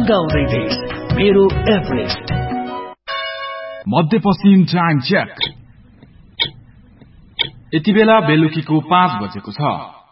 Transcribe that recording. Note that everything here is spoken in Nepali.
गाउँदै देश मेरो एभरेस्ट। मध्यपश्चिम टाइम चेक। यति बेला बेलुकीको 5 बजेको छ।